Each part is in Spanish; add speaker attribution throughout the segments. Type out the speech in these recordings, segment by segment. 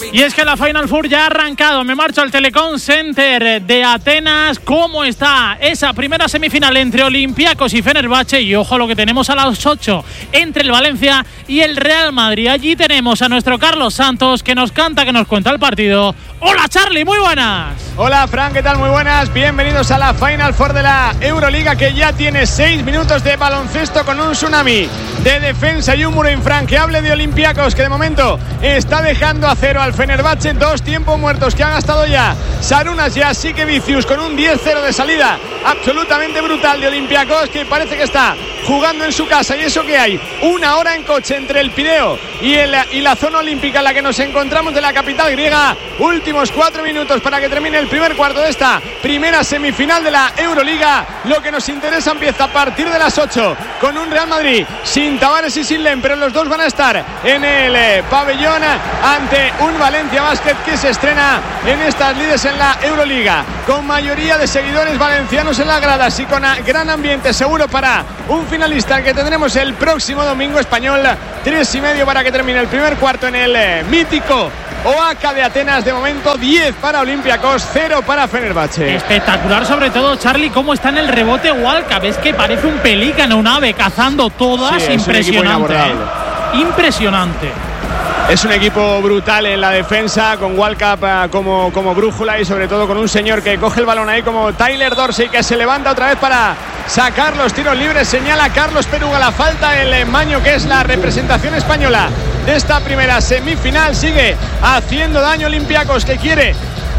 Speaker 1: Y es que la Final Four ya ha arrancado. Me marcho al Telecom Center de Atenas. ¿Cómo está esa primera semifinal entre Olympiacos y Fenerbahce? Y ojo lo que tenemos a las 8 entre el Valencia y el Real Madrid. Allí tenemos a nuestro Carlos Santos que nos canta, que nos cuenta el partido. Hola Charlie, muy buenas.
Speaker 2: Hola Fran, ¿qué tal? Muy buenas. Bienvenidos a la Final Four de la Euroliga, que ya tiene 6 minutos de baloncesto con un tsunami de defensa y un muro infranqueable de Olympiacos, que de momento está dejando a cero al Fenerbahce. 2 tiempos muertos que ha gastado ya Sarunas y así que Vicius, con un 10-0 de salida absolutamente brutal de Olympiacos, que parece que está jugando en su casa. Y eso que hay 1 hora en coche entre el Pireo y la zona olímpica en la que nos encontramos de la capital griega. Últimos 4 minutos para que termine el primer cuarto de esta primera semifinal de la Euroliga. Lo que nos interesa empieza a partir de las 8 con un Real Madrid sin Tavares y sin Len, pero los dos van a estar en el pabellón ante un Valencia Basket que se estrena en estas lides en la Euroliga, con mayoría de seguidores valencianos en las gradas y con gran ambiente seguro para un finalista que tendremos el próximo domingo. Español 3:30 para que termine el primer cuarto en el mítico OAK de Atenas. De momento 10 para Olympiacos, 0 para Fenerbahce.
Speaker 1: Espectacular, sobre todo Charlie, cómo está en el rebote Walca. Ves que parece un pelícano, un ave cazando todas. Sí, impresionante, impresionante.
Speaker 2: Es un equipo brutal en la defensa, con Walcap como brújula, y sobre todo con un señor que coge el balón ahí como Tyler Dorsey, que se levanta otra vez para sacar los tiros libres. Señala Carlos Peruga la falta. El Maño, que es la representación española de esta primera semifinal, sigue haciendo daño. Olympiacos, que quiere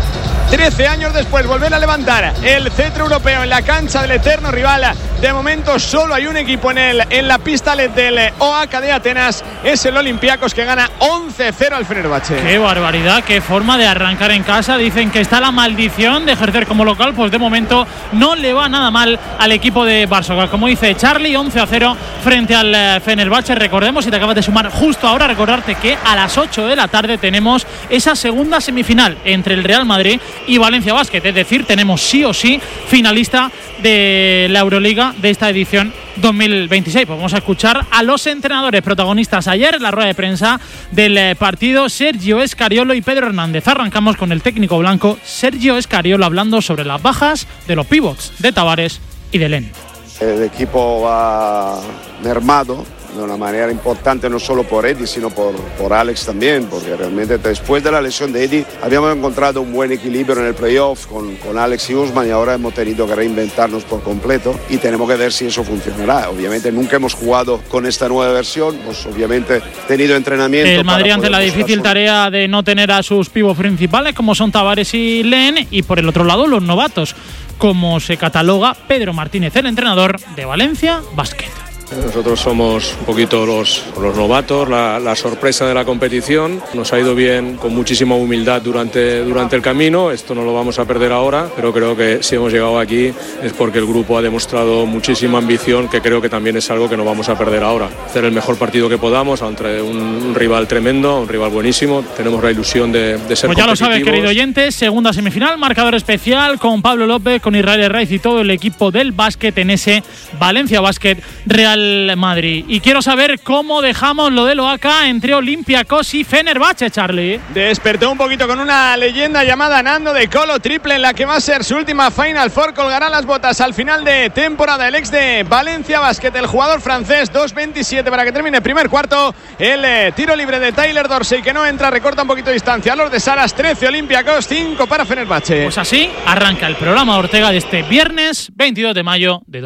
Speaker 2: 13 años después volver a levantar el cetro europeo en la cancha del eterno rival. De momento solo hay un equipo en la pista del OAK de Atenas, es el Olympiacos, que gana 11-0 al Fenerbahce.
Speaker 1: Qué barbaridad, qué forma de arrancar en casa. Dicen que está la maldición de ejercer como local, pues de momento no le va nada mal al equipo de Varsovia. Como dice Charlie, 11-0 frente al Fenerbahce. Recordemos, si te acabas de sumar justo ahora, recordarte que a las 8 de la tarde tenemos esa segunda semifinal entre el Real Madrid y Valencia Basket. Es decir, tenemos sí o sí finalista de la Euroliga de esta edición 2026. Pues vamos a escuchar a los entrenadores protagonistas ayer en la rueda de prensa del partido, Sergio Escariolo y Pedro Hernández. Arrancamos con el técnico blanco, Sergio Escariolo, hablando sobre las bajas de los pivots de Tavares y de Len.
Speaker 3: El equipo va mermado de una manera importante, no solo por Eddie, sino por Alex también, porque realmente después de la lesión de Eddie habíamos encontrado un buen equilibrio en el playoff con Alex y Usman, y ahora hemos tenido que reinventarnos por completo y tenemos que ver si eso funcionará. Obviamente nunca hemos jugado con esta nueva versión, pues obviamente tenido entrenamiento.
Speaker 1: El Madrid ante la difícil tarea de no tener a sus pivos principales, como son Tavares y Len, y por el otro lado los novatos, como se cataloga Pedro Martínez, el entrenador de Valencia Basket.
Speaker 4: Nosotros somos un poquito los novatos, la sorpresa de la competición. Nos ha ido bien, con muchísima humildad durante el camino. Esto no lo vamos a perder ahora, pero creo que si hemos llegado aquí es porque el grupo ha demostrado muchísima ambición, que creo que también es algo que no vamos a perder ahora. Hacer el mejor partido que podamos ante un rival tremendo, un rival buenísimo. Tenemos la ilusión de ser competitivos.
Speaker 1: Pues ya lo sabes, querido oyente, segunda semifinal, marcador especial con Pablo López, con Israel Herraiz y todo el equipo del básquet en ese Valencia Basket Real Madrid. Y quiero saber cómo dejamos lo del OAK entre Olympiacos y Fenerbahce, Charlie.
Speaker 2: Despertó un poquito con una leyenda llamada Nando de Colo, triple en la que va a ser su última Final Four. Colgará las botas al final de temporada el ex de Valencia Basket, el jugador francés. 2:27 para que termine el primer cuarto. El tiro libre de Tyler Dorsey, que no entra, recorta un poquito de distancia. Los de Saras, 13 Olympiacos, 5 para Fenerbahce.
Speaker 1: Pues así arranca el programa de Ortega de este viernes 22 de mayo de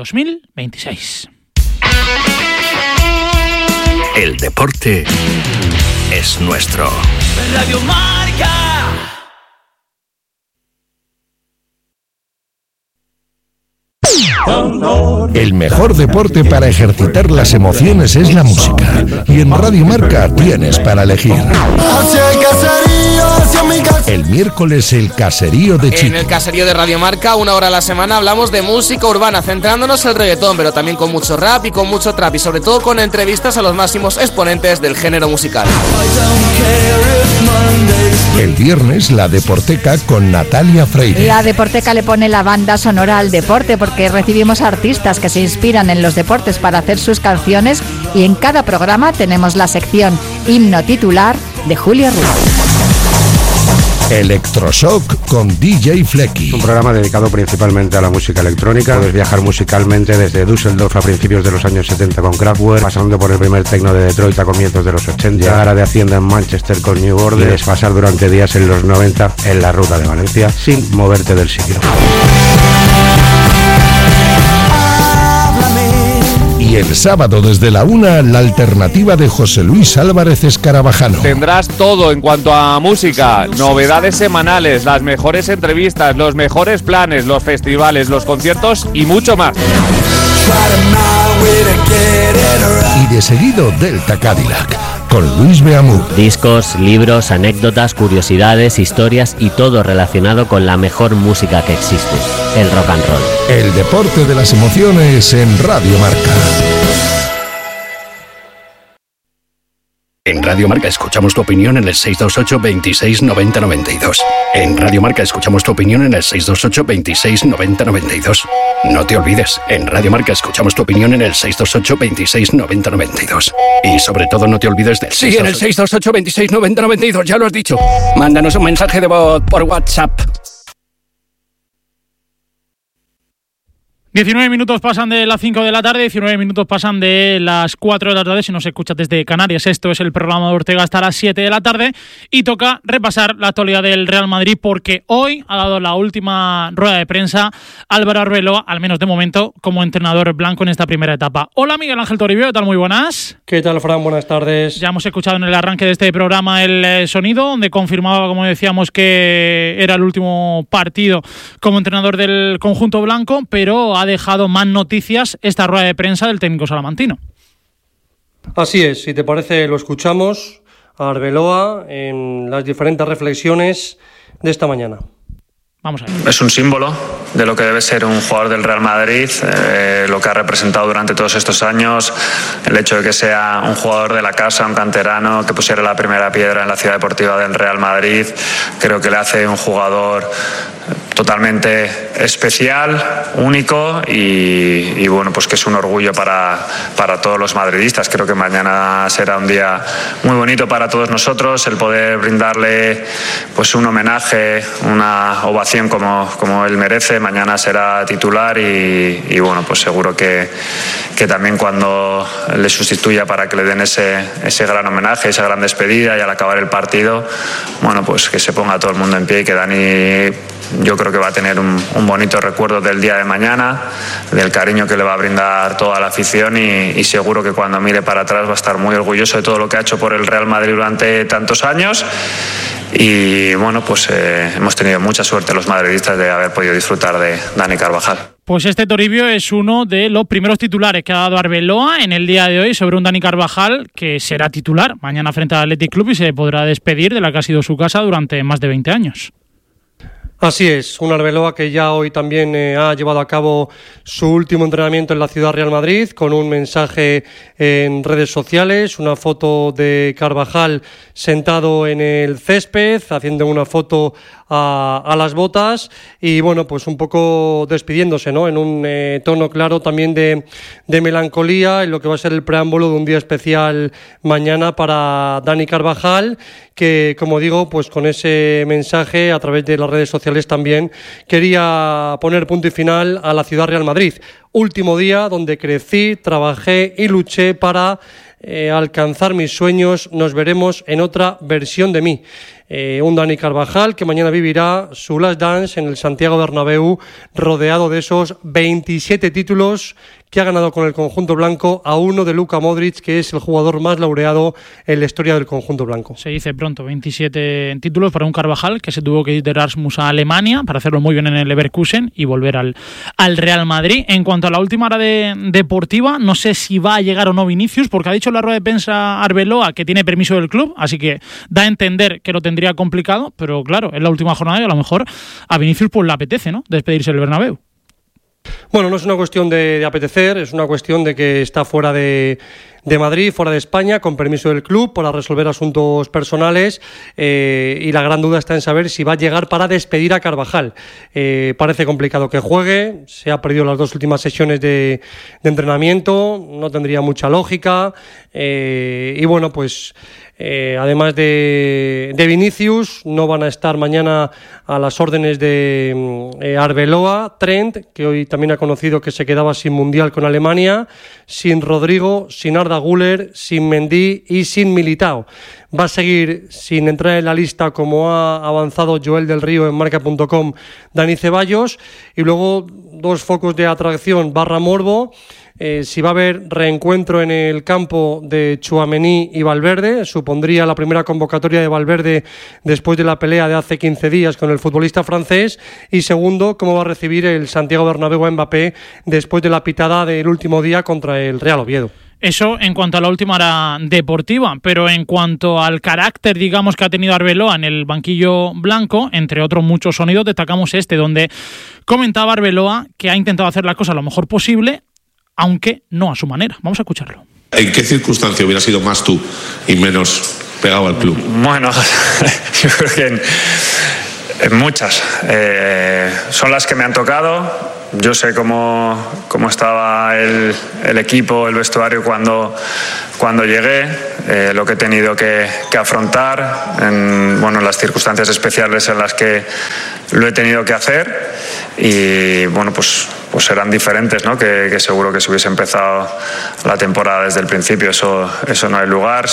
Speaker 1: 2026.
Speaker 5: El deporte es nuestro.
Speaker 6: Radio Marca.
Speaker 7: El mejor deporte para ejercitar las emociones es la música. Y en Radio Marca tienes para elegir. El miércoles, el caserío de Chico.
Speaker 8: En el caserío de Radio Marca, 1 hora a la semana, hablamos de música urbana, centrándonos en el reggaetón, pero también con mucho rap y con mucho trap, y sobre todo con entrevistas a los máximos exponentes del género musical.
Speaker 7: El viernes, la Deporteca con Natalia Freire.
Speaker 9: La Deporteca le pone la banda sonora al deporte, porque recibimos artistas que se inspiran en los deportes para hacer sus canciones, y en cada programa tenemos la sección Himno Titular de Julio Ruiz.
Speaker 7: Electroshock con DJ Flecky.
Speaker 10: Un programa dedicado principalmente a la música electrónica. Puedes viajar musicalmente desde Düsseldorf a principios de los años 70 con Kraftwerk, pasando por el primer techno de Detroit a comienzos de los 80, llegar a de Hacienda en Manchester con New Order y desfasar durante días en los 90 en la ruta de Valencia sin moverte del sitio.
Speaker 7: Y el sábado desde la 1, la alternativa de José Luis Álvarez Escarabajano.
Speaker 11: Tendrás todo en cuanto a música, novedades semanales, las mejores entrevistas, los mejores planes, los festivales, los conciertos y mucho más.
Speaker 7: Y de seguido Delta Cadillac, con Luis Beamú.
Speaker 12: Discos, libros, anécdotas, curiosidades, historias y todo relacionado con la mejor música que existe, el rock and roll.
Speaker 7: El deporte de las emociones en Radio Marca.
Speaker 5: En Radio Marca escuchamos tu opinión en el 628 26 90 92. En Radio Marca escuchamos tu opinión en el 628 26 90 92. No te olvides, en Radio Marca escuchamos tu opinión en el 628 26 90 92. Y sobre todo no te olvides del... Sí, en el 628 26 90 92, ya lo has dicho. Mándanos un mensaje de voz por WhatsApp.
Speaker 1: 19 minutos pasan de las 5 de la tarde, 19 minutos pasan de las 4 de la tarde, si nos escuchas desde Canarias. Esto es el programa de Ortega hasta las 7 de la tarde y toca repasar la actualidad del Real Madrid porque hoy ha dado la última rueda de prensa Álvaro Arbeloa, al menos de momento, como entrenador blanco en esta primera etapa. Hola Miguel Ángel Toribio, ¿qué tal? Muy buenas.
Speaker 13: ¿Qué tal, Fran? Buenas tardes.
Speaker 1: Ya hemos escuchado en el arranque de este programa el sonido, donde confirmaba, como decíamos, que era el último partido como entrenador del conjunto blanco, pero ha dejado más noticias esta rueda de prensa del técnico salamantino.
Speaker 13: Así es, si te parece lo escuchamos a Arbeloa en las diferentes reflexiones de esta mañana.
Speaker 1: Vamos a ver.
Speaker 14: Es un símbolo de lo que debe ser un jugador del Real Madrid, lo que ha representado durante todos estos años, el hecho de que sea un jugador de la casa, un canterano, que pusiera la primera piedra en la ciudad deportiva del Real Madrid, creo que le hace un jugador totalmente especial, único y bueno, pues que es un orgullo para todos los madridistas. Creo que mañana será un día muy bonito para todos nosotros, el poder brindarle pues un homenaje, una ovación como él merece. Mañana será titular y bueno, pues seguro que también cuando le sustituya para que le den ese gran homenaje, esa gran despedida y al acabar el partido, bueno, pues que se ponga todo el mundo en pie y que Dani, yo creo que va a tener un bonito recuerdo del día de mañana, del cariño que le va a brindar toda la afición y seguro que cuando mire para atrás va a estar muy orgulloso de todo lo que ha hecho por el Real Madrid durante tantos años. Y bueno, pues hemos tenido mucha suerte los madridistas de haber podido disfrutar de Dani Carvajal.
Speaker 1: Pues este Toribio es uno de los primeros titulares que ha dado Arbeloa en el día de hoy sobre un Dani Carvajal que será titular mañana frente al Athletic Club y se podrá despedir de la que ha sido su casa durante más de 20 años.
Speaker 13: Así es, un Arbeloa que ya hoy también ha llevado a cabo su último entrenamiento en la ciudad Real Madrid con un mensaje en redes sociales, una foto de Carvajal sentado en el césped, haciendo una foto a las botas y bueno, pues un poco despidiéndose, ¿no? En un tono claro también de melancolía en lo que va a ser el preámbulo de un día especial mañana para Dani Carvajal, que como digo, pues con ese mensaje a través de las redes sociales también quería poner punto y final a la ciudad Real Madrid. Último día donde crecí, trabajé y luché para alcanzar mis sueños. Nos veremos en otra versión de mí. Un Dani Carvajal que mañana vivirá su last dance en el Santiago Bernabéu, rodeado de esos 27 títulos que ha ganado con el conjunto blanco, a uno de Luka Modric, que es el jugador más laureado en la historia del conjunto blanco.
Speaker 1: Se dice pronto, 27 títulos para un Carvajal que se tuvo que ir de Erasmus a Alemania para hacerlo muy bien en el Leverkusen y volver al Real Madrid. En cuanto a la última hora deportiva, no sé si va a llegar o no Vinicius, porque ha dicho en la rueda de prensa Arbeloa que tiene permiso del club, así que da a entender que lo tendría complicado, pero claro, es la última jornada y a lo mejor a Vinicius pues le apetece, ¿no?, despedirse del Bernabéu.
Speaker 13: Bueno, no es una cuestión de apetecer, es una cuestión de que está fuera de de Madrid, fuera de España, con permiso del club para resolver asuntos personales, y la gran duda está en saber si va a llegar para despedir a Carvajal. Parece complicado que juegue, se ha perdido las 2 últimas sesiones de entrenamiento, no tendría mucha lógica, y bueno, pues además de Vinicius, no van a estar mañana a las órdenes de Arbeloa, Trent, que hoy también ha conocido que se quedaba sin Mundial con Alemania, sin Rodrigo, sin Arda Güler, sin Mendy y sin Militao. Va a seguir sin entrar en la lista, como ha avanzado Joel del Río en marca.com, Dani Ceballos, y luego 2 focos de atracción barra morbo. Si va a haber reencuentro en el campo de Tchouaméni y Valverde, supondría la primera convocatoria de Valverde después de la pelea de hace 15 días con el futbolista francés, y segundo, cómo va a recibir el Santiago Bernabéu a Mbappé después de la pitada del último día contra el Real Oviedo.
Speaker 1: Eso en cuanto a la última hora deportiva, pero en cuanto al carácter, digamos, que ha tenido Arbeloa en el banquillo blanco, entre otros muchos sonidos, destacamos este, donde comentaba Arbeloa que ha intentado hacer las cosas lo mejor posible, aunque no a su manera. Vamos a escucharlo.
Speaker 15: ¿En qué circunstancia hubiera sido más tú y menos pegado al club?
Speaker 14: Bueno, yo creo que en muchas. Son las que me han tocado. Yo sé cómo estaba el equipo, el vestuario cuando llegué, lo que he tenido que afrontar en las circunstancias especiales en las que lo he tenido que hacer, y bueno, pues serán diferentes, ¿no? Que seguro que si hubiese empezado la temporada desde el principio, eso no hay lugar.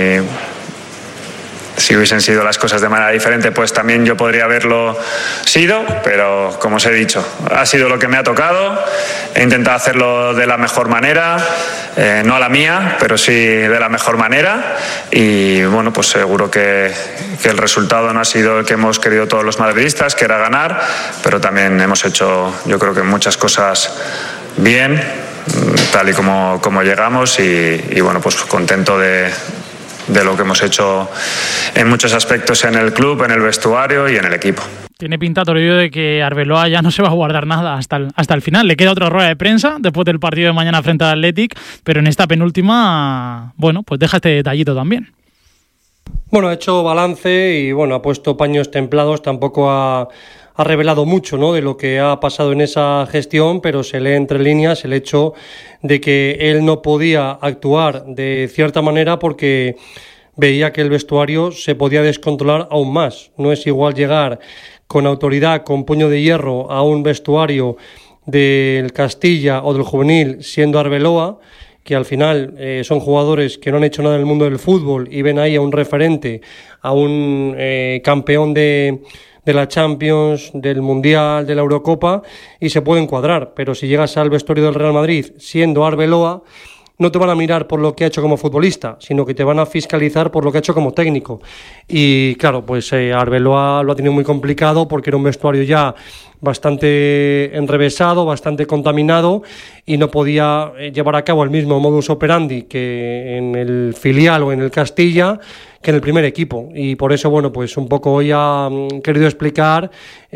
Speaker 14: Si hubiesen sido las cosas de manera diferente, pues también yo podría haberlo sido, pero como os he dicho, ha sido lo que me ha tocado. He intentado hacerlo de la mejor manera, no a la mía, pero sí de la mejor manera, y bueno, pues seguro que el resultado no ha sido el que hemos querido todos los madridistas, que era ganar, pero también hemos hecho, yo creo que muchas cosas bien, tal y como llegamos, y bueno, pues contento de lo que hemos hecho en muchos aspectos en el club, en el vestuario y en el equipo.
Speaker 1: Tiene pinta, Toribio, de que Arbeloa ya no se va a guardar nada hasta el final. Le queda otra rueda de prensa después del partido de mañana frente al Athletic, pero en esta penúltima, bueno, pues deja este detallito también.
Speaker 13: Bueno, ha hecho balance y bueno, ha puesto paños templados, tampoco ha revelado mucho, ¿no?, de lo que ha pasado en esa gestión, pero se lee entre líneas el hecho de que él no podía actuar de cierta manera porque veía que el vestuario se podía descontrolar aún más. No es igual llegar con autoridad, con puño de hierro a un vestuario del Castilla o del Juvenil siendo Arbeloa, que al final son jugadores que no han hecho nada en el mundo del fútbol y ven ahí a un referente, a un campeón de la Champions, del Mundial, de la Eurocopa, y se pueden cuadrar. Pero si llegas al vestuario del Real Madrid siendo Arbeloa, no te van a mirar por lo que ha hecho como futbolista, sino que te van a fiscalizar por lo que ha hecho como técnico. Y claro, pues Arbeloa lo ha tenido muy complicado porque era un vestuario ya bastante enrevesado, bastante contaminado, y no podía llevar a cabo el mismo modus operandi que en el filial o en el Castilla, que en el primer equipo. Y por eso, bueno, pues un poco hoy ha querido explicar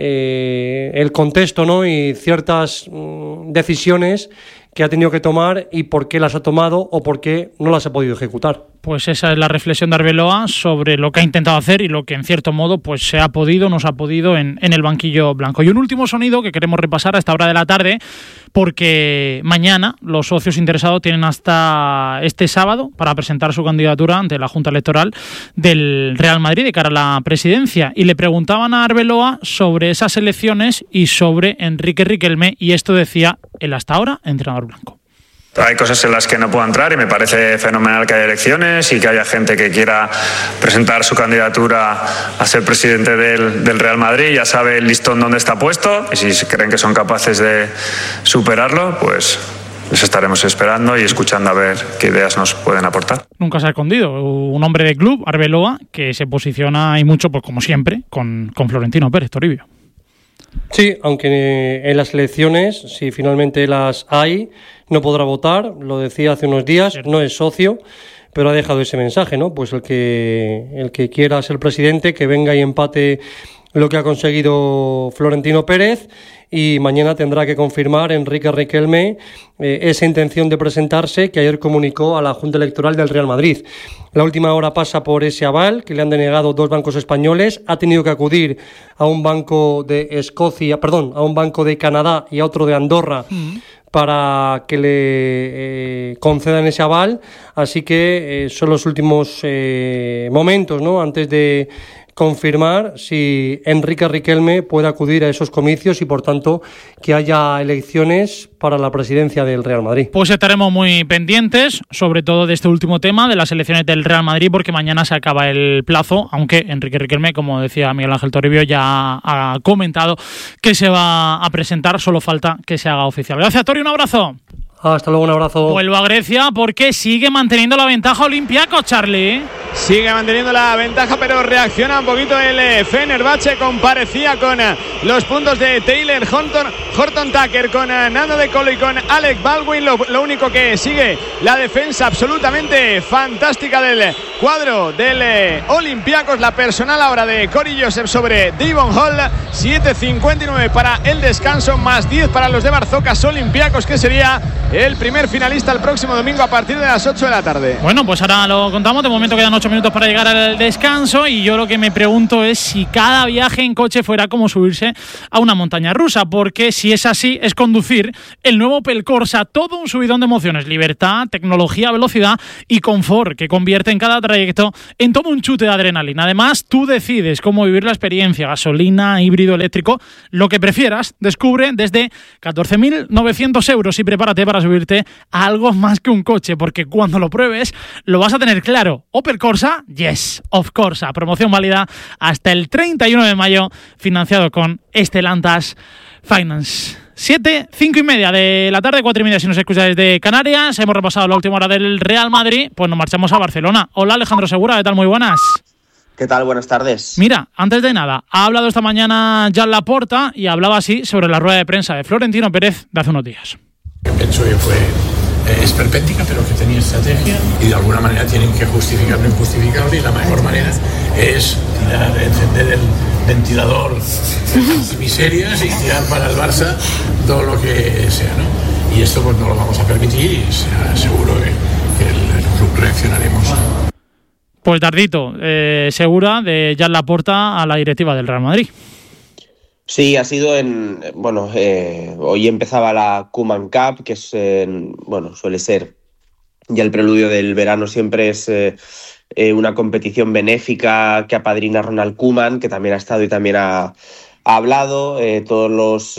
Speaker 13: el contexto, ¿no?, y ciertas decisiones que ha tenido que tomar y por qué las ha tomado o por qué no las ha podido ejecutar.
Speaker 1: Pues esa es la reflexión de Arbeloa sobre lo que ha intentado hacer y lo que en cierto modo pues se ha podido, no se ha podido en el banquillo blanco. Y un último sonido que queremos repasar a esta hora de la tarde, porque mañana los socios interesados tienen hasta este sábado para presentar su candidatura ante la Junta Electoral del Real Madrid de cara a la presidencia, y le preguntaban a Arbeloa sobre esas elecciones y sobre Enrique Riquelme, y esto decía el hasta ahora entrenador blanco.
Speaker 14: Hay cosas en las que no puedo entrar y me parece fenomenal que haya elecciones y que haya gente que quiera presentar su candidatura a ser presidente del Real Madrid. Ya sabe el listón dónde está puesto, y si creen que son capaces de superarlo, pues les estaremos esperando y escuchando a ver qué ideas nos pueden aportar.
Speaker 1: Nunca se ha escondido un hombre de club, Arbeloa, que se posiciona y mucho, pues como siempre, con Florentino Pérez, Toribio.
Speaker 13: Sí, aunque en las elecciones, si finalmente las hay, no podrá votar, lo decía hace unos días, no es socio, pero ha dejado ese mensaje, ¿no? Pues el que quiera ser presidente, que venga y empate lo que ha conseguido Florentino Pérez, y mañana tendrá que confirmar Enrique Riquelme esa intención de presentarse que ayer comunicó a la Junta Electoral del Real Madrid. La última hora pasa por ese aval que le han denegado 2 bancos españoles. Ha tenido que acudir a un banco de a un banco de Canadá y a otro de Andorra para que le concedan ese aval. Así que son los últimos momentos, ¿no?, antes de confirmar si Enrique Riquelme puede acudir a esos comicios y, por tanto, que haya elecciones para la presidencia del Real Madrid.
Speaker 1: Pues estaremos muy pendientes, sobre todo de este último tema, de las elecciones del Real Madrid, porque mañana se acaba el plazo, aunque Enrique Riquelme, como decía Miguel Ángel Toribio, ya ha comentado que se va a presentar, solo falta que se haga oficial. Gracias, Tori, un abrazo.
Speaker 13: Hasta luego, un abrazo.
Speaker 1: Vuelvo a Grecia porque sigue manteniendo la ventaja Olympiacos, Charlie.
Speaker 2: Sigue manteniendo la ventaja, pero reacciona un poquito el Fenerbahce. Comparecía con los puntos de Taylor Horton Tucker, con Nando De Colo y con Alec Baldwin. Lo único que sigue la defensa absolutamente fantástica del cuadro del Olympiacos. La personal ahora de Corey Joseph sobre Devon Hall. 7:59 para el descanso, más 10 para los de Barzocas Olympiacos, que sería el primer finalista el próximo domingo a partir de las 8 de la tarde.
Speaker 1: Bueno, pues ahora lo contamos. De momento quedan 8 minutos para llegar al descanso, y yo lo que me pregunto es si cada viaje en coche fuera como subirse a una montaña rusa, porque si es así, es conducir el nuevo Opel Corsa, todo un subidón de emociones, libertad, tecnología, velocidad y confort, que convierte en cada trayecto en todo un chute de adrenalina. Además, tú decides cómo vivir la experiencia, gasolina, híbrido, eléctrico, lo que prefieras. Descubre desde 14.900 euros y prepárate para subirte a algo más que un coche, porque cuando lo pruebes lo vas a tener claro. Opel Corsa, yes, of Corsa. Promoción válida hasta el 31 de mayo, financiado con Stellantis Finance. 7:05 de la tarde, 4:30 si nos escucháis desde Canarias. Hemos repasado la última hora del Real Madrid, pues nos marchamos a Barcelona. Hola, Alejandro Segura, ¿qué tal? Muy buenas.
Speaker 16: ¿Qué tal? Buenas tardes.
Speaker 1: Mira, antes de nada, ha hablado esta mañana Joan Laporta y hablaba así sobre la rueda de prensa de Florentino Pérez de hace unos días.
Speaker 17: Pienso que fue esperpéntica, pero que tenía estrategia y de alguna manera tienen que justificar lo injustificable, y la mejor manera es encender el ventilador de miserias y tirar para el Barça todo lo que sea, ¿no? Y esto pues no lo vamos a permitir, y seguro que el club reaccionaremos.
Speaker 1: Pues Dardito, Segura de Joan Laporta a la directiva del Real Madrid.
Speaker 16: Sí, ha sido hoy empezaba la Koeman Cup, que es, suele ser ya el preludio del verano, siempre es una competición benéfica que apadrina Ronald Koeman, que también ha estado y también ha hablado. Todo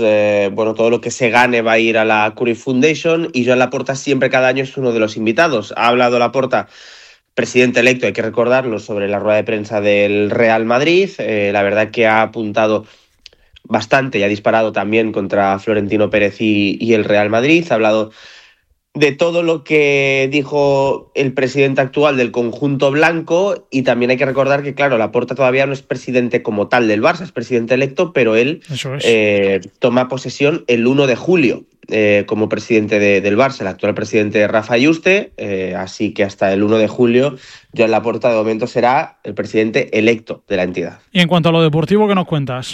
Speaker 16: lo que se gane va a ir a la Cruyff Foundation, y Joan Laporta siempre cada año es uno de los invitados. Ha hablado Laporta, presidente electo, hay que recordarlo, sobre la rueda de prensa del Real Madrid. La verdad que ha apuntado bastante y ha disparado también contra Florentino Pérez y el Real Madrid. Ha hablado de todo lo que dijo el presidente actual del conjunto blanco, y también hay que recordar que, claro, Laporta todavía no es presidente como tal del Barça, es presidente electo, pero él toma posesión el 1 de julio como presidente del Barça, el actual presidente Rafa Yuste, así que hasta el 1 de julio Joan Laporta de momento será el presidente electo de la entidad.
Speaker 1: Y en cuanto a lo deportivo, ¿qué nos cuentas?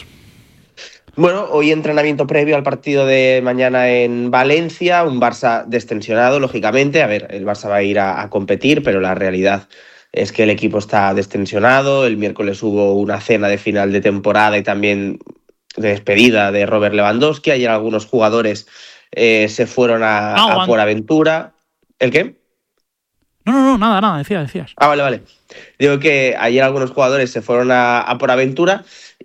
Speaker 16: Bueno, hoy entrenamiento previo al partido de mañana en Valencia, un Barça destensionado, lógicamente. A ver, el Barça va a ir a competir, pero la realidad es que el equipo está destensionado. El miércoles hubo una cena de final de temporada y también de despedida de Robert Lewandowski. Ayer algunos jugadores se fueron a por aventura. ¿El qué?
Speaker 1: No, nada, decías.
Speaker 16: Vale. Digo que ayer algunos jugadores se fueron a por aventura,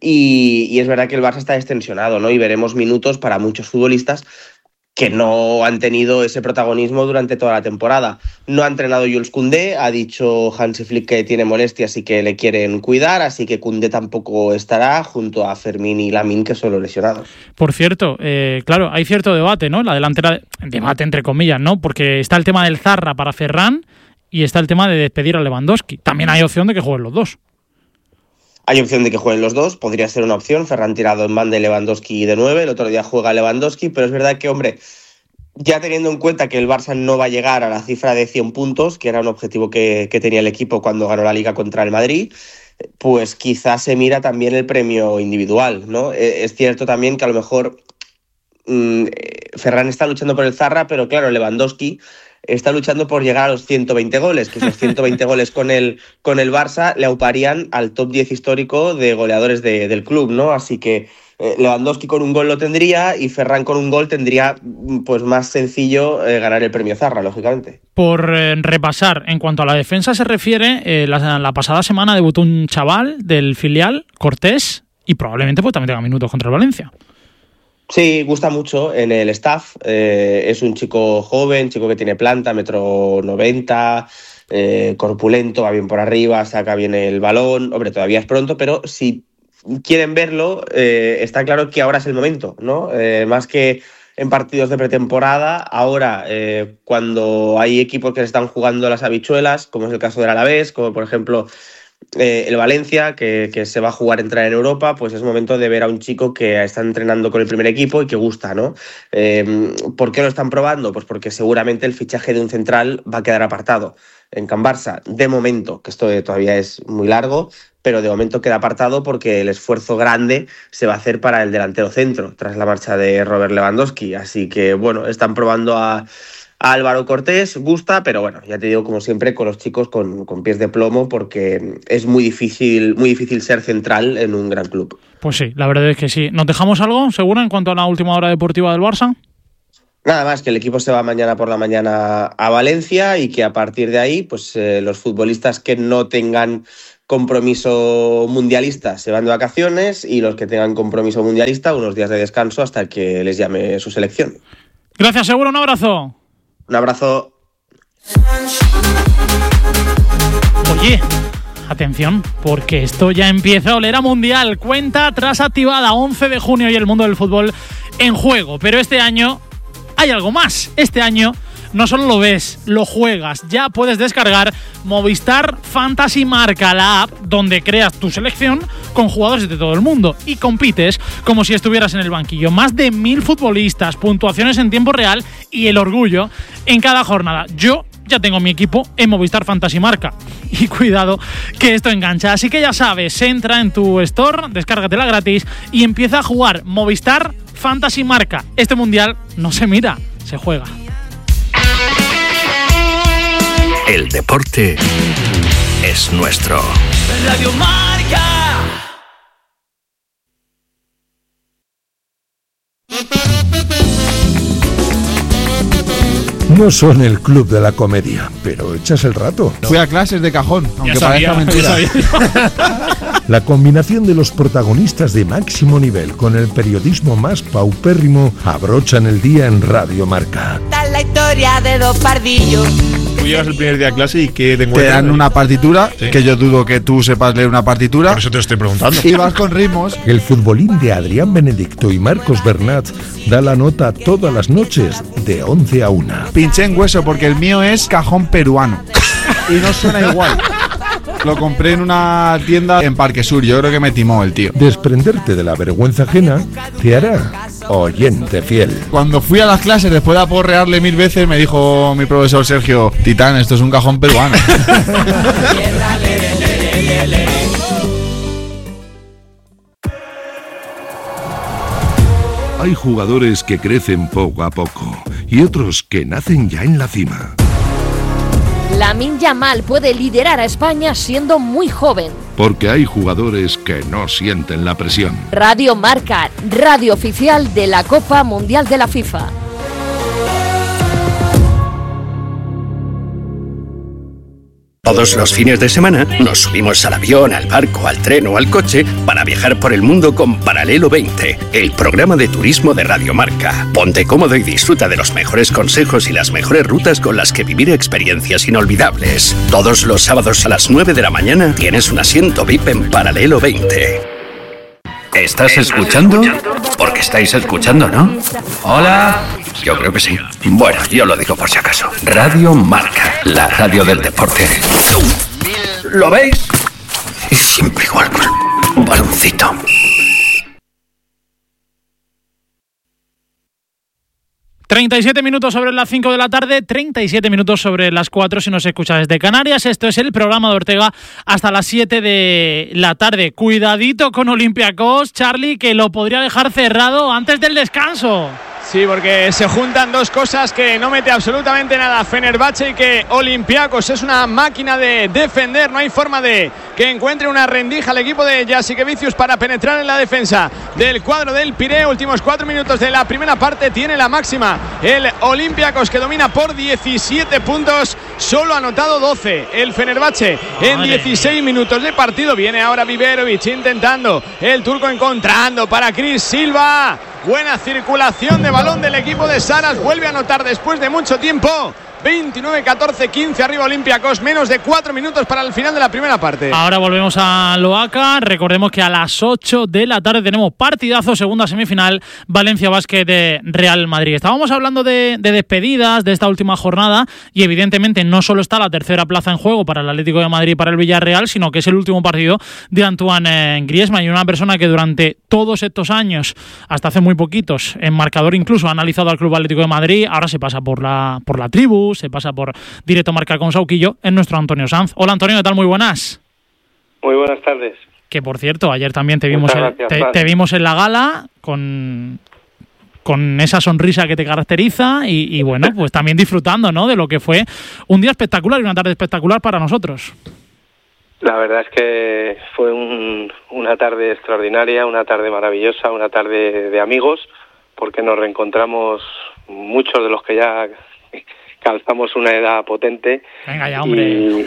Speaker 16: y es verdad que el Barça está destensionado, ¿no? Y veremos minutos para muchos futbolistas que no han tenido ese protagonismo durante toda la temporada. No ha entrenado Jules Koundé, ha dicho Hansi Flick que tiene molestias y que le quieren cuidar, así que Koundé tampoco estará, junto a Fermín y Lamine, que son los lesionados.
Speaker 1: Por cierto, claro, hay cierto debate, ¿no? La delantera, debate entre comillas, ¿no? Porque está el tema del Zarra para Ferran y está el tema de despedir a Lewandowski. También hay opción de que jueguen los dos.
Speaker 16: Hay opción de que jueguen los dos, podría ser una opción. Ferran tirado en banda y Lewandowski de 9, el otro día juega Lewandowski, pero es verdad que, hombre, ya teniendo en cuenta que el Barça no va a llegar a la cifra de 100 puntos, que era un objetivo que tenía el equipo cuando ganó la Liga contra el Madrid, pues quizás se mira también el premio individual, ¿no? Es cierto también que a lo mejor Ferran está luchando por el Zarra, pero claro, Lewandowski está luchando por llegar a los 120 goles, que esos 120 goles con el Barça le auparían al top 10 histórico de goleadores del club, ¿no? Así que Lewandowski con un gol lo tendría y Ferran con un gol tendría pues más sencillo ganar el premio Zarra, lógicamente.
Speaker 1: Por repasar, en cuanto a la defensa se refiere, la pasada semana debutó un chaval del filial, Cortés, y probablemente pues también tenga minutos contra el Valencia.
Speaker 16: Sí, gusta mucho en el staff. Es un chico joven, chico que tiene planta, 1,90 m, corpulento, va bien por arriba, saca bien el balón. Hombre, todavía es pronto, pero si quieren verlo, está claro que ahora es el momento, ¿no? Más que en partidos de pretemporada, ahora cuando hay equipos que se están jugando las habichuelas, como es el caso del Alavés, como por ejemplo el Valencia, que se va a jugar entrar en Europa, pues es momento de ver a un chico que está entrenando con el primer equipo y que gusta, ¿no? ¿Por qué lo están probando? Pues porque seguramente el fichaje de un central va a quedar apartado en Can Barça, de momento, que esto todavía es muy largo, pero de momento queda apartado porque el esfuerzo grande se va a hacer para el delantero centro, tras la marcha de Robert Lewandowski. Así que, bueno, están probando a Álvaro Cortés, gusta, pero bueno, ya te digo, como siempre, con los chicos con pies de plomo, porque es muy difícil ser central en un gran club.
Speaker 1: Pues sí, la verdad es que sí. ¿Nos dejamos algo, seguro, en cuanto a la última hora deportiva del Barça?
Speaker 16: Nada más, que el equipo se va mañana por la mañana a Valencia y que a partir de ahí, pues los futbolistas que no tengan compromiso mundialista se van de vacaciones y los que tengan compromiso mundialista unos días de descanso hasta que les llame su selección.
Speaker 1: Gracias, Seguro, un abrazo.
Speaker 16: Un abrazo.
Speaker 1: Oye, atención, porque esto ya empieza a oler a mundial. Cuenta atrás activada, 11 de junio y el mundo del fútbol en juego. Pero este año hay algo más. Este año no solo lo ves, lo juegas. Ya puedes descargar Movistar Fantasy Marca, la app donde creas tu selección con jugadores de todo el mundo y compites como si estuvieras en el banquillo. Más de 1000 futbolistas, puntuaciones en tiempo real y el orgullo en cada jornada. Yo ya tengo mi equipo en Movistar Fantasy Marca. Y cuidado que esto engancha. Así que ya sabes, entra en tu store, descárgatela gratis y empieza a jugar Movistar Fantasy Marca. Este mundial no se mira, se juega.
Speaker 5: El deporte es nuestro.
Speaker 6: Radio Marca.
Speaker 7: No son el club de la comedia, pero echas el rato.
Speaker 18: Fui a clases de cajón, aunque parezca mentira.
Speaker 7: La combinación de los protagonistas de máximo nivel con el periodismo más paupérrimo abrochan el día en Radio Marca.
Speaker 6: Esta es la historia de dos pardillos.
Speaker 18: Tú llegas el primer día a clase y ¿qué te encuentras? Te dan una partitura, sí, que yo dudo que tú sepas leer una partitura.
Speaker 19: Por eso te lo estoy preguntando.
Speaker 18: Y vas con ritmos.
Speaker 7: El futbolín de Adrián Benedicto y Marcos Bernat da la nota todas las noches de 11 a 1.
Speaker 18: Pinché en hueso porque el mío es cajón peruano y no suena igual. Lo compré en una tienda en Parque Sur. Yo creo que me timó el tío.
Speaker 7: Desprenderte de la vergüenza ajena te hará oyente fiel.
Speaker 18: Cuando fui a las clases, después de aporrearle 1000 veces, me dijo mi profesor Sergio: Titán, esto es un cajón peruano.
Speaker 7: Hay jugadores que crecen poco a poco y otros que nacen ya en la cima.
Speaker 20: Lamine Yamal puede liderar a España siendo muy joven.
Speaker 7: Porque hay jugadores que no sienten la presión.
Speaker 20: Radio Marca, radio oficial de la Copa Mundial de la FIFA.
Speaker 5: Todos los fines de semana nos subimos al avión, al barco, al tren o al coche para viajar por el mundo con Paralelo 20, el programa de turismo de Radio Marca. Ponte cómodo y disfruta de los mejores consejos y las mejores rutas con las que vivir experiencias inolvidables. Todos los sábados a las 9 de la mañana tienes un asiento VIP en Paralelo 20. ¿Estás escuchando? Porque estáis escuchando, ¿no? Hola. Yo creo que sí. Bueno, yo lo digo por si acaso. Radio Marca, la radio del deporte. ¿Lo veis? Y siempre igual, un baloncito.
Speaker 1: ...37 minutos sobre las 5 de la tarde... ...37 minutos sobre las 4 si nos escuchas desde Canarias... ...esto es el programa de Ortega... ...hasta las 7 de la tarde... ...cuidadito con Olympiacos, Charlie... ...que lo podría dejar cerrado antes del descanso...
Speaker 2: Sí, porque se juntan dos cosas que no mete absolutamente nada Fenerbahce y que Olympiacos es una máquina de defender. No hay forma de que encuentre una rendija al equipo de Jasikevičius para penetrar en la defensa del cuadro del Pireo. Últimos 4 minutos de la primera parte, tiene la máxima el Olympiacos, que domina por 17 puntos, solo ha anotado 12 el Fenerbahce en 16 minutos de partido. Viene ahora Biberovic intentando, el turco encontrando para Chris Silva. Buena circulación de balón del equipo de Saras, vuelve a anotar después de mucho tiempo. 29-14-15 arriba Olympiacos, menos de 4 minutos para el final de la primera parte.
Speaker 1: Ahora volvemos a Loaca. Recordemos que a las 8 de la tarde tenemos partidazo, segunda semifinal, Valencia Basket de Real Madrid. Estábamos hablando de despedidas de esta última jornada y evidentemente no solo está la tercera plaza en juego para el Atlético de Madrid y para el Villarreal, sino que es el último partido de Antoine Griezmann, y una persona que durante todos estos años, hasta hace muy poquitos, en marcador incluso ha analizado al Club Atlético de Madrid. Ahora se pasa por la tribu, se pasa por Directo Marca con Sauquillo, es nuestro Antonio Sanz. Hola Antonio, ¿qué tal? Muy buenas.
Speaker 19: Muy buenas tardes.
Speaker 1: Que por cierto, ayer también te vimos, te vimos en la gala con esa sonrisa que te caracteriza y bueno, pues también disfrutando, ¿no?, de lo que fue un día espectacular y una tarde espectacular para nosotros.
Speaker 19: La verdad es que fue una tarde extraordinaria, una tarde maravillosa, una tarde de amigos, porque nos reencontramos muchos de los que ya calzamos una edad potente.
Speaker 1: Venga ya, hombre.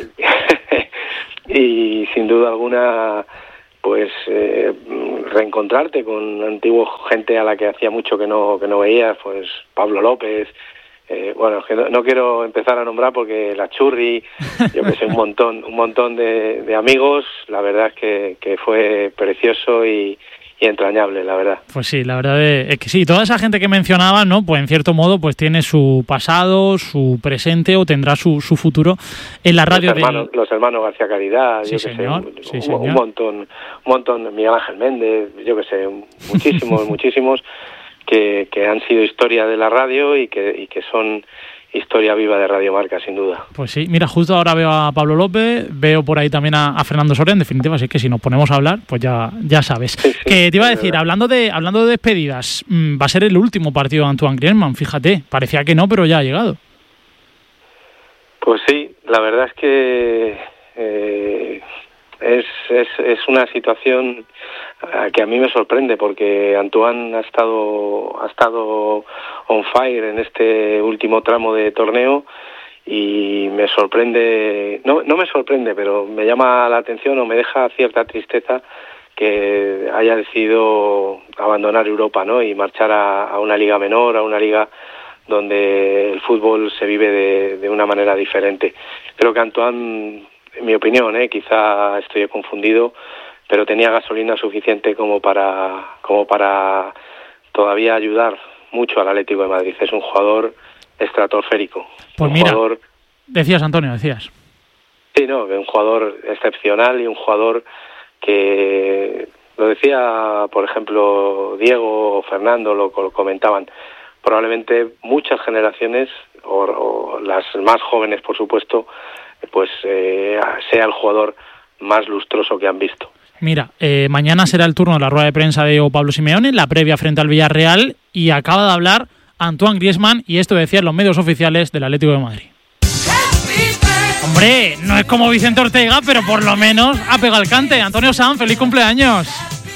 Speaker 19: Y sin duda alguna, pues reencontrarte con antigua gente a la que hacía mucho que no veías, pues Pablo López, bueno, que no quiero empezar a nombrar porque la Churri, yo que sé, un montón de amigos. La verdad es que fue precioso y entrañable, la verdad.
Speaker 1: Pues sí, la verdad es que sí. Toda esa gente que mencionaba, ¿no?, pues en cierto modo pues tiene su pasado, su presente o tendrá su futuro en la radio.
Speaker 19: Los hermanos García Caridad,
Speaker 1: sí,
Speaker 19: yo que
Speaker 1: señor.
Speaker 19: sé,
Speaker 1: Sí,
Speaker 19: un montón, Miguel Ángel Méndez, yo que sé, muchísimos que han sido historia de la radio y que son historia viva de Radio Marca, sin duda.
Speaker 1: Pues sí, mira, justo ahora veo a Pablo López, veo por ahí también a Fernando Soria, en definitiva, así que si nos ponemos a hablar, pues ya sabes. Sí, que te iba a decir, hablando de despedidas, va a ser el último partido de Antoine Griezmann, fíjate, parecía que no, pero ya ha llegado.
Speaker 19: Pues sí, la verdad es que es una situación que a mí me sorprende, porque Antoine ha estado on fire en este último tramo de torneo y me sorprende, no me sorprende, pero me llama la atención o me deja cierta tristeza que haya decidido abandonar Europa, ¿no?, y marchar a una liga menor, a una liga donde el fútbol se vive de una manera diferente. Creo que Antoine, en mi opinión, quizá estoy confundido, pero tenía gasolina suficiente como para todavía ayudar mucho al Atlético de Madrid. Es un jugador estratosférico.
Speaker 1: Pues mira, decías, Antonio, decías.
Speaker 19: Sí, no, un jugador excepcional y un jugador que, lo decía, por ejemplo, Diego o Fernando lo comentaban, probablemente muchas generaciones, o las más jóvenes, por supuesto, pues sea el jugador más lustroso que han visto.
Speaker 1: Mira, mañana será el turno de la rueda de prensa de Pablo Simeone, la previa frente al Villarreal, y acaba de hablar Antoine Griezmann, y esto decían los medios oficiales del Atlético de Madrid. Hombre, no es como Vicente Ortega, pero por lo menos ha pegado el cante. Antonio Sanz, feliz cumpleaños.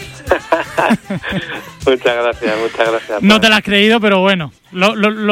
Speaker 19: Muchas gracias.
Speaker 1: No te lo has creído, pero bueno.
Speaker 19: No,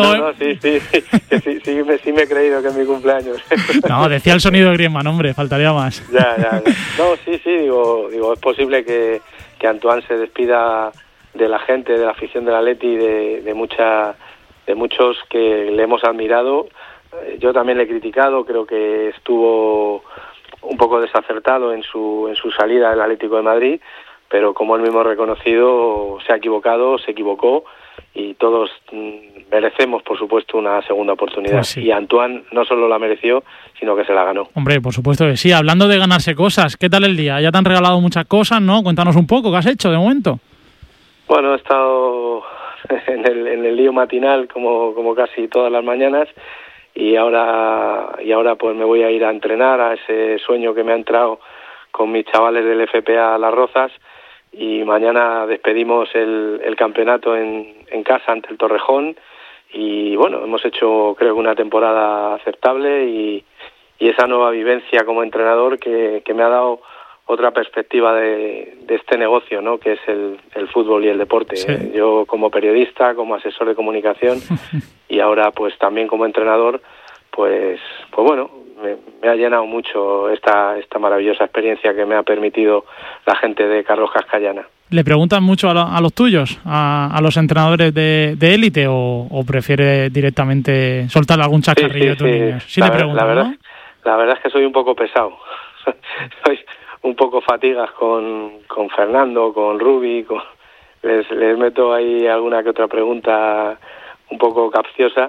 Speaker 19: sí me he creído que es mi cumpleaños.
Speaker 1: No, decía el sonido de Griezmann, hombre, faltaría más.
Speaker 19: Ya. No, sí, digo, es posible que Antoine se despida de la gente, de la afición del Atleti, de muchos que le hemos admirado. Yo también le he criticado, creo que estuvo un poco desacertado en su salida del Atlético de Madrid, pero como él mismo ha reconocido, se equivocó y todos merecemos, por supuesto, una segunda oportunidad.
Speaker 1: Pues sí.
Speaker 19: Y Antoine no solo la mereció, sino que se la ganó.
Speaker 1: Hombre, por supuesto que sí. Hablando de ganarse cosas, ¿qué tal el día? Ya te han regalado muchas cosas, ¿no? Cuéntanos un poco, ¿qué has hecho de momento?
Speaker 19: Bueno, he estado en el lío matinal como casi todas las mañanas y ahora pues me voy a ir a entrenar a ese sueño que me ha entrado con mis chavales del FPA Las Rozas y mañana despedimos el campeonato en casa ante el Torrejón. Y bueno, hemos hecho creo que una temporada aceptable y esa nueva vivencia como entrenador que me ha dado otra perspectiva de este negocio, ¿no? Que es el fútbol y el deporte.
Speaker 1: Sí.
Speaker 19: Yo como periodista, como asesor de comunicación y ahora pues también como entrenador, pues bueno, me ha llenado mucho esta maravillosa experiencia que me ha permitido la gente de Carlos Cascallana.
Speaker 1: ¿Le preguntan mucho a los tuyos, a los entrenadores de élite, o prefiere directamente soltar algún chascarrillo de tus niños? Sí, le preguntan,
Speaker 19: la verdad es que soy un poco pesado. Soy un poco fatigas con Fernando, con Rubi, les meto ahí alguna que otra pregunta un poco capciosa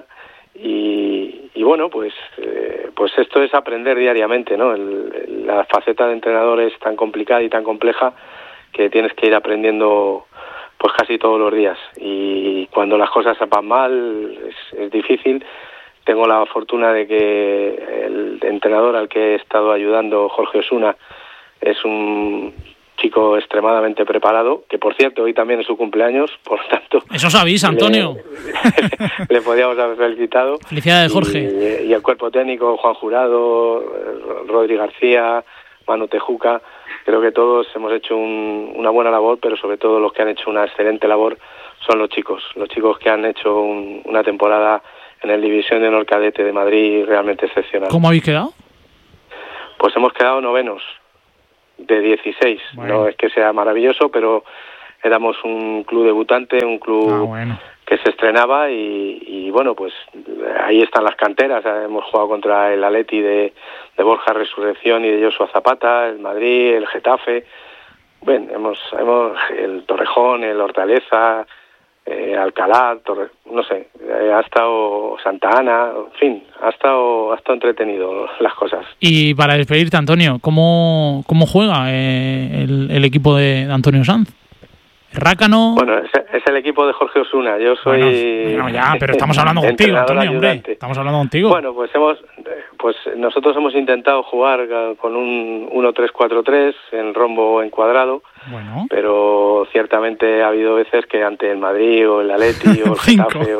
Speaker 19: y bueno, pues esto es aprender diariamente, ¿no? La faceta de entrenador es tan complicada y tan compleja que tienes que ir aprendiendo pues casi todos los días, y cuando las cosas van mal es difícil. Tengo la fortuna de que el entrenador al que he estado ayudando, Jorge Osuna, es un chico extremadamente preparado, que por cierto hoy también es su cumpleaños, por tanto...
Speaker 1: Eso se avisa, Antonio.
Speaker 19: Le podíamos haber felicitado.
Speaker 1: Felicidades, Jorge.
Speaker 19: Y el cuerpo técnico, Juan Jurado, Rodri García, Manu Tejuca, creo que todos hemos hecho una buena labor, pero sobre todo los que han hecho una excelente labor son los chicos que han hecho una temporada en el División de Honor Cadete de Madrid realmente excepcional.
Speaker 1: ¿Cómo habéis quedado?
Speaker 19: Pues hemos quedado novenos de 16. Bueno. No es que sea maravilloso, pero éramos un club debutante, un club que se estrenaba y bueno, pues ahí están las canteras. Hemos jugado contra el Atleti de Borja Resurrección y de Joshua Zapata, el Madrid, el Getafe. Bueno, hemos el Torrejón, el Hortaleza, Alcalá, no sé, ha estado Santa Ana, en fin, ha estado entretenido las cosas.
Speaker 1: Y para despedirte, Antonio, ¿cómo juega el equipo de Antonio Sanz? ¿Rácano?
Speaker 19: Bueno, es el equipo de Jorge Osuna. Yo soy...
Speaker 1: Bueno, ya, pero estamos hablando contigo, Antonio, hombre. Estamos hablando contigo.
Speaker 19: Bueno, pues nosotros hemos intentado jugar con un 1-3-4-3 en rombo encuadrado.
Speaker 1: Bueno.
Speaker 19: Pero ciertamente ha habido veces que ante el Madrid o el Atleti o el Getafe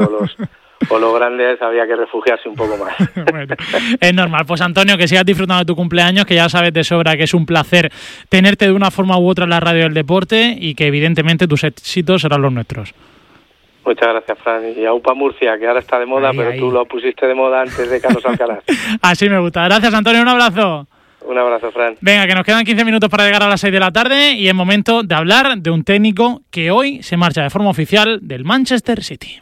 Speaker 19: o los grandes había que refugiarse un poco más.
Speaker 1: Bueno, es normal. Pues Antonio, que sigas disfrutando de tu cumpleaños, que ya sabes de sobra que es un placer tenerte de una forma u otra en la radio del deporte y que evidentemente tus éxitos serán los nuestros.
Speaker 19: Muchas gracias, Fran. Y a UPA Murcia, que ahora está de moda, pero tú lo pusiste de moda antes de Carlos Alcaraz.
Speaker 1: Así me gusta. Gracias, Antonio. Un abrazo.
Speaker 19: Un abrazo, Fran.
Speaker 1: Venga, que nos quedan 15 minutos para llegar a las 6 de la tarde y es momento de hablar de un técnico que hoy se marcha de forma oficial del Manchester City.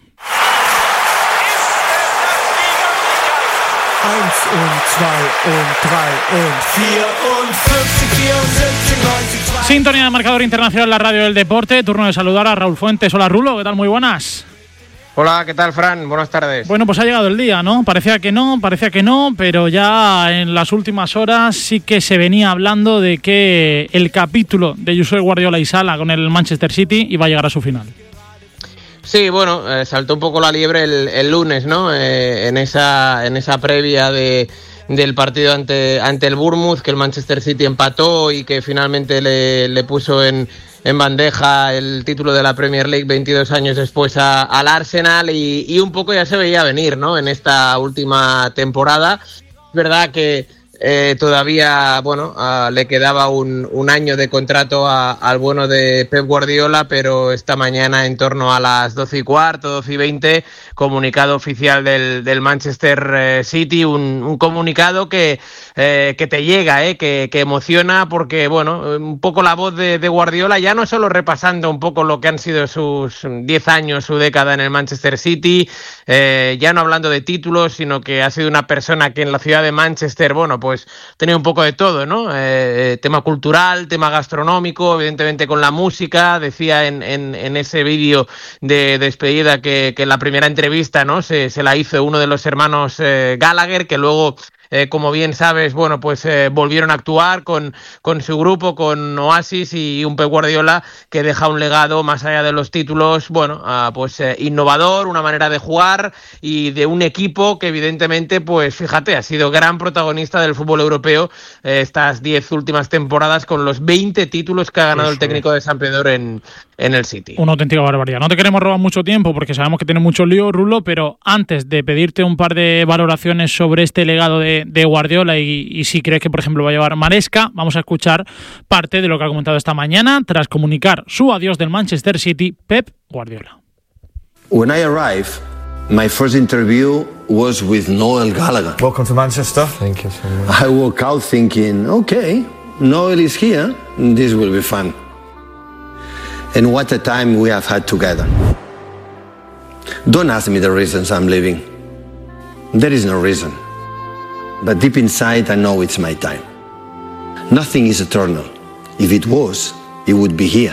Speaker 6: 1 und 2 und 3 und 54, 74, 90.
Speaker 1: Sintonía de marcador internacional en la radio del deporte. Turno de saludar a Raúl Fuentes. Hola, Rulo, ¿qué tal? Muy buenas.
Speaker 21: Hola, ¿qué tal, Fran? Buenas tardes.
Speaker 1: Bueno, pues ha llegado el día, ¿no? Parecía que no, pero ya en las últimas horas sí que se venía hablando de que el capítulo de Josep Guardiola y Sala con el Manchester City iba a llegar a su final.
Speaker 21: Sí, bueno, saltó un poco la liebre el lunes, ¿no? En esa previa del partido ante el Bournemouth, que el Manchester City empató y que finalmente le puso en bandeja el título de la Premier League 22 años después al Arsenal y un poco ya se veía venir, ¿no? En esta última temporada. Es verdad que todavía, le quedaba un año de contrato al bueno de Pep Guardiola, pero esta mañana en torno a las 12:15, 12:20, comunicado oficial del Manchester City, un comunicado que te llega, que emociona, porque un poco la voz de Guardiola, ya no solo repasando un poco lo que han sido sus 10 años, su década en el Manchester City, ya no hablando de títulos, sino que ha sido una persona que en la ciudad de Manchester, pues tenía un poco de todo, ¿no? Tema cultural, tema gastronómico, evidentemente con la música. Decía en ese vídeo de despedida que la primera entrevista, ¿no? Se la hizo uno de los hermanos Gallagher, que luego como bien sabes, bueno, pues volvieron a actuar con su grupo, con Oasis, y un Pep Guardiola que deja un legado más allá de los títulos, bueno, pues innovador, una manera de jugar y de un equipo que evidentemente, pues fíjate, ha sido gran protagonista del fútbol europeo estas 10 últimas temporadas, con los 20 títulos que ha ganado el técnico de San Pedro en el City.
Speaker 1: Una auténtica barbaridad. No te queremos robar mucho tiempo porque sabemos que tiene mucho lío, Rulo, pero antes de pedirte un par de valoraciones sobre este legado de Guardiola y si crees que, por ejemplo, va a llevar Maresca, vamos a escuchar parte de lo que ha comentado esta mañana tras comunicar su adiós del Manchester City, Pep Guardiola.
Speaker 3: When I arrived, my first interview was with Noel Gallagher.
Speaker 6: Welcome to Manchester. Thank you so much.
Speaker 3: I woke out thinking, okay, Noel is here, this will be fun. And what a time we have had together. Don't ask me the reasons I'm leaving. There is no reason. But deep inside, I know it's my time. Nothing is eternal. If it was, it would be here.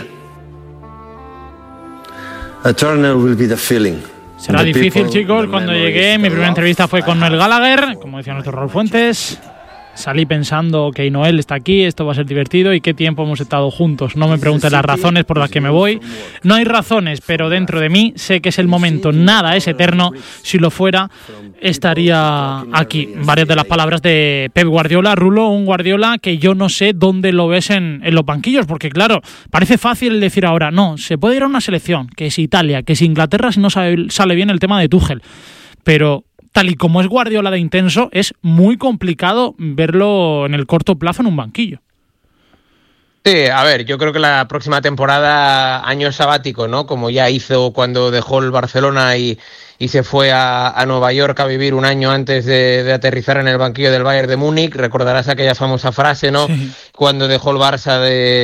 Speaker 3: Eternal will be the feeling.
Speaker 1: Será difícil, chicos. Cuando llegué, mi primera entrevista fue con Noel Gallagher, como decía nuestro Raúl Fuentes. Salí pensando que Noel está aquí, esto va a ser divertido y qué tiempo hemos estado juntos. No me preguntes las razones por las que me voy. No hay razones, pero dentro de mí sé que es el momento. Nada es eterno. Si lo fuera, estaría aquí. Varias de las palabras de Pep Guardiola. Rulo, un Guardiola que yo no sé dónde lo ves en los banquillos, porque claro, parece fácil decir ahora, no, se puede ir a una selección, que es Italia, que es Inglaterra si no sale bien el tema de Tuchel. Pero tal y como es Guardiola de intenso, es muy complicado verlo en el corto plazo en un banquillo.
Speaker 21: Sí, a ver, yo creo que la próxima temporada, año sabático, ¿no? Como ya hizo cuando dejó el Barcelona y se fue a Nueva York a vivir un año antes de aterrizar en el banquillo del Bayern de Múnich. Recordarás aquella famosa frase, ¿no? Sí. Cuando dejó el Barça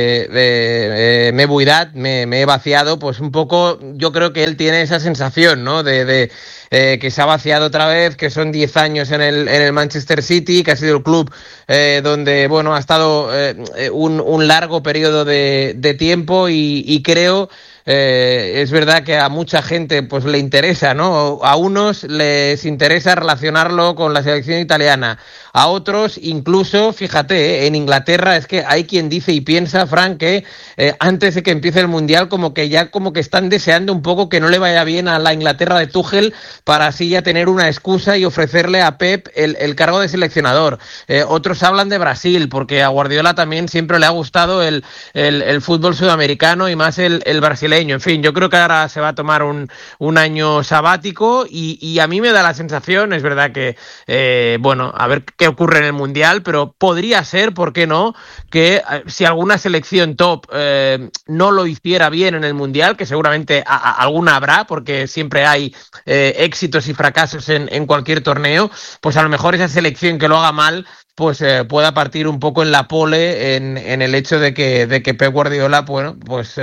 Speaker 21: me he buidat, me he vaciado, pues un poco yo creo que él tiene esa sensación, ¿no? Que se ha vaciado otra vez, que son 10 años en el Manchester City, que ha sido el club donde, bueno, ha estado un largo periodo de tiempo y creo... es verdad que a mucha gente pues le interesa, ¿no? A unos les interesa relacionarlo con la selección italiana, a otros incluso, fíjate, en Inglaterra es que hay quien dice y piensa, Fran, que antes de que empiece el Mundial como que están deseando un poco que no le vaya bien a la Inglaterra de Tuchel para así ya tener una excusa y ofrecerle a Pep el cargo de seleccionador. Otros hablan de Brasil, porque a Guardiola también siempre le ha gustado el fútbol sudamericano y más el brasileño. En fin, yo creo que ahora se va a tomar un año sabático y a mí me da la sensación, es verdad que, bueno, a ver qué ocurre en el Mundial, pero podría ser, ¿por qué no?, que si alguna selección top no lo hiciera bien en el Mundial, que seguramente alguna habrá, porque siempre hay éxitos y fracasos en cualquier torneo, pues a lo mejor esa selección que lo haga mal pues pueda partir un poco en la pole en el hecho de que Pep Guardiola, bueno, pues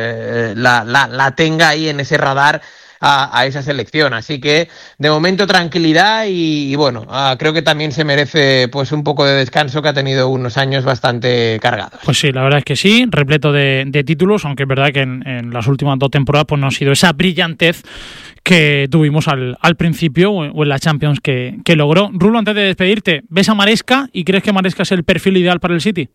Speaker 21: la tenga ahí en ese radar a esa selección. Así que de momento tranquilidad y bueno, creo que también se merece pues un poco de descanso, que ha tenido unos años bastante cargados.
Speaker 1: Pues sí, la verdad es que sí, repleto de títulos, aunque es verdad que en las últimas 2 temporadas pues no ha sido esa brillantez que tuvimos al principio o en la Champions que logró. Rulo, antes de despedirte, ¿ves a Maresca y crees que Maresca es el perfil ideal para el City?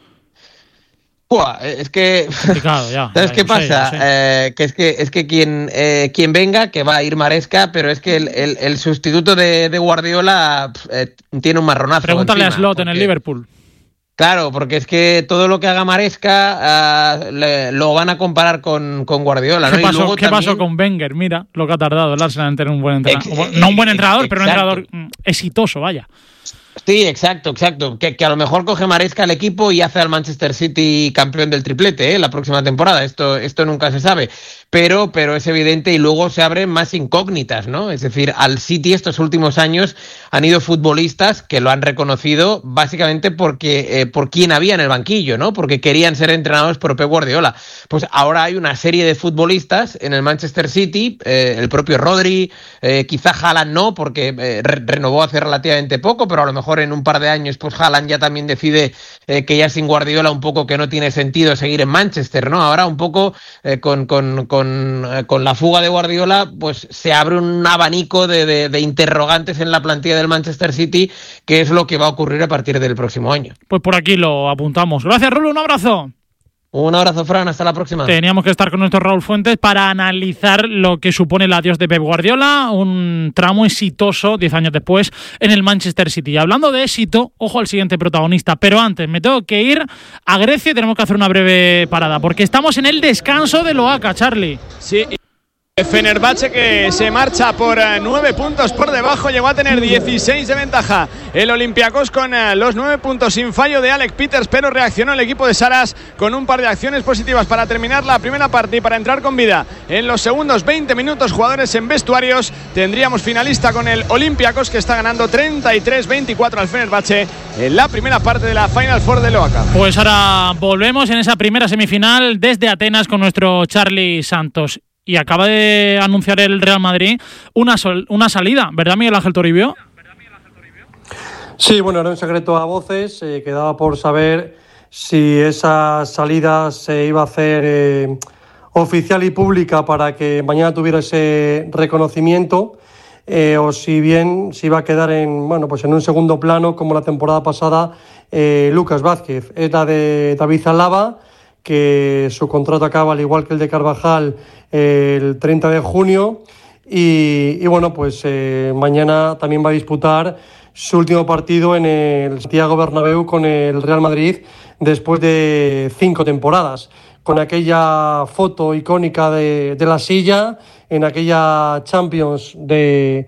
Speaker 21: Es que
Speaker 1: ya,
Speaker 21: ¿sabes qué pasa? Que es que quien venga, que va a ir Maresca, pero es que el sustituto de Guardiola tiene un marronazo.
Speaker 1: Pregúntale a Slot en el Liverpool.
Speaker 21: Claro, porque es que todo lo que haga Maresca lo van a comparar con Guardiola, ¿no?
Speaker 1: ¿Qué pasó con Wenger? Mira lo que ha tardado el Arsenal en tener un buen entrenador. No un buen entrenador, pero un entrenador exitoso, vaya.
Speaker 21: Sí, exacto. Que a lo mejor coge Maresca al equipo y hace al Manchester City campeón del triplete la próxima temporada. Esto nunca se sabe. Pero es evidente, y luego se abren más incógnitas, ¿no? Es decir, al City estos últimos años han ido futbolistas que lo han reconocido básicamente porque por quién había en el banquillo, ¿no? Porque querían ser entrenados por Pep Guardiola. Pues ahora hay una serie de futbolistas en el Manchester City, el propio Rodri, quizá Haaland no, porque renovó hace relativamente poco, pero a lo mejor mejor en un par de años pues Haaland ya también decide que ya sin Guardiola un poco que no tiene sentido seguir en Manchester, ¿no? Ahora un poco con la fuga de Guardiola pues se abre un abanico de interrogantes en la plantilla del Manchester City, que es lo que va a ocurrir a partir del próximo año.
Speaker 1: Pues por aquí lo apuntamos. Gracias, Rulo, un abrazo.
Speaker 21: Un abrazo, Fran, hasta la próxima.
Speaker 1: Teníamos que estar con nuestro Raúl Fuentes para analizar lo que supone el adiós de Pep Guardiola, un tramo exitoso 10 años después en el Manchester City. Y hablando de éxito, ojo al siguiente protagonista, pero antes me tengo que ir a Grecia y tenemos que hacer una breve parada, porque estamos en el descanso del Oaca, Charlie.
Speaker 2: Sí. Fenerbahce, que se marcha por 9 puntos por debajo, llegó a tener 16 de ventaja el Olympiacos con los 9 puntos sin fallo de Alec Peters, pero reaccionó el equipo de Saras con un par de acciones positivas para terminar la primera parte y para entrar con vida en los segundos 20 minutos. Jugadores en vestuarios, tendríamos finalista con el Olympiacos, que está ganando 33-24 al Fenerbahce en la primera parte de la Final Four de Oaca.
Speaker 1: Pues ahora volvemos en esa primera semifinal desde Atenas con nuestro Charlie Santos. Y acaba de anunciar el Real Madrid una salida, ¿verdad, Miguel Ángel Toribio?
Speaker 13: Sí, bueno, era un secreto a voces. Quedaba por saber si esa salida se iba a hacer oficial y pública para que mañana tuviera ese reconocimiento, o si bien se iba a quedar en un segundo plano, como la temporada pasada, Lucas Vázquez. Es la de David Alaba, que su contrato acaba, al igual que el de Carvajal, el 30 de junio y bueno, pues mañana también va a disputar su último partido en el Santiago Bernabéu con el Real Madrid después de 5 temporadas, con aquella foto icónica de la silla en aquella Champions de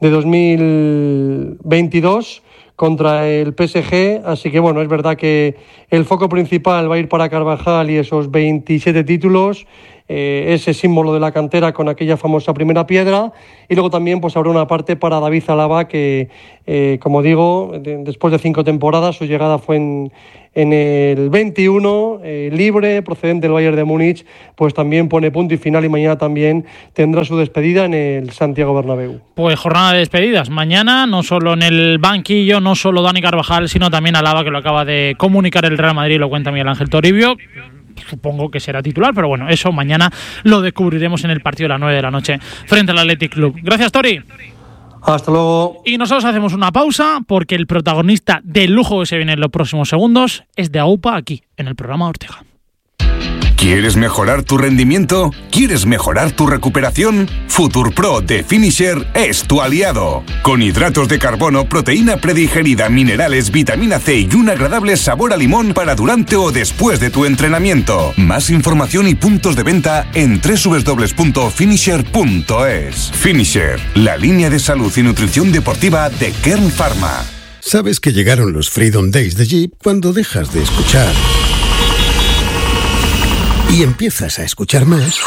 Speaker 13: 2022 contra el PSG, así que bueno, es verdad que el foco principal va a ir para Carvajal y esos 27 títulos, ese símbolo de la cantera con aquella famosa primera piedra, y luego también pues habrá una parte para David Alaba que, como digo, después de 5 temporadas, su llegada fue en el 21, libre, procedente del Bayern de Múnich, pues también pone punto y final y mañana también tendrá su despedida en el Santiago Bernabéu.
Speaker 1: Pues jornada de despedidas. Mañana no solo en el banquillo, no solo Dani Carvajal, sino también Alaba, que lo acaba de comunicar el Real Madrid, lo cuenta Miguel Ángel Toribio. Supongo que será titular, pero bueno, eso mañana lo descubriremos en el partido de las 9 de la noche frente al Athletic Club. Gracias, Tori.
Speaker 13: Hasta luego.
Speaker 1: Y nosotros hacemos una pausa porque el protagonista del lujo que se viene en los próximos segundos es de AUPA aquí, en el programa Ortega.
Speaker 4: ¿Quieres mejorar tu rendimiento? ¿Quieres mejorar tu recuperación? FuturPro de Finisher es tu aliado. Con hidratos de carbono, proteína predigerida, minerales, vitamina C y un agradable sabor a limón para durante o después de tu entrenamiento. Más información y puntos de venta en www.finisher.es. Finisher, la línea de salud y nutrición deportiva de Kern Pharma.
Speaker 22: Sabes que llegaron los Freedom Days de Jeep cuando dejas de escuchar y empiezas a escuchar más.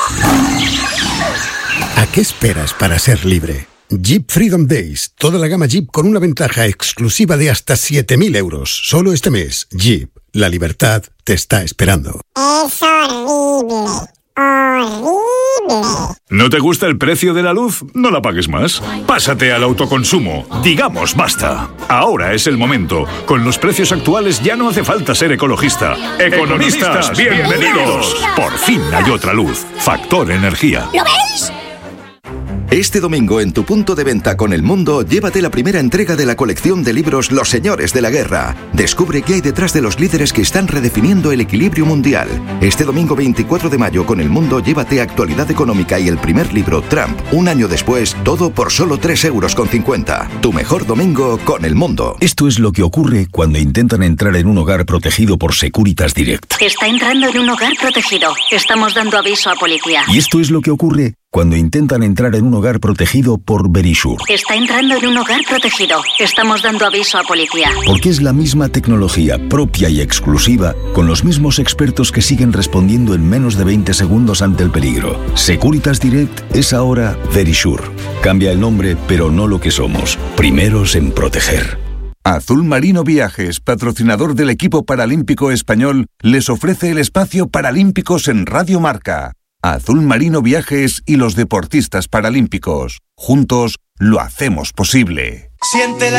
Speaker 22: ¿A qué esperas para ser libre? Jeep Freedom Days. Toda la gama Jeep con una ventaja exclusiva de hasta 7.000 euros. Solo este mes. Jeep. La libertad te está esperando.
Speaker 23: Es horrible. Horrible.
Speaker 24: ¿No te gusta el precio de la luz? No la pagues más. Pásate al autoconsumo. Digamos basta. Ahora es el momento. Con los precios actuales ya no hace falta ser ecologista. ¡Economistas, bienvenidos! Por fin hay otra luz. Factor Energía.
Speaker 23: ¿Lo veis?
Speaker 25: Este domingo en tu punto de venta con El Mundo, llévate la primera entrega de la colección de libros Los Señores de la Guerra. Descubre qué hay detrás de los líderes que están redefiniendo el equilibrio mundial. Este domingo 24 de mayo con El Mundo, llévate Actualidad Económica y el primer libro Trump. Un año después, todo por solo 3,50 €. Tu mejor domingo con El Mundo.
Speaker 26: Esto es lo que ocurre cuando intentan entrar en un hogar protegido por Securitas Direct.
Speaker 27: Está entrando en un hogar protegido. Estamos dando aviso a policía.
Speaker 26: Y esto es lo que ocurre cuando intentan entrar en un hogar protegido por Verisure.
Speaker 27: Está entrando en un hogar protegido. Estamos dando aviso a policía.
Speaker 26: Porque es la misma tecnología propia y exclusiva, con los mismos expertos que siguen respondiendo en menos de 20 segundos ante el peligro. Securitas Direct es ahora Verisure. Cambia el nombre, pero no lo que somos. Primeros en proteger.
Speaker 4: Azul Marino Viajes, patrocinador del equipo paralímpico español, les ofrece el espacio Paralímpicos en Radio Marca. Azul Marino Viajes y los deportistas paralímpicos. Juntos lo hacemos posible.
Speaker 6: Siente la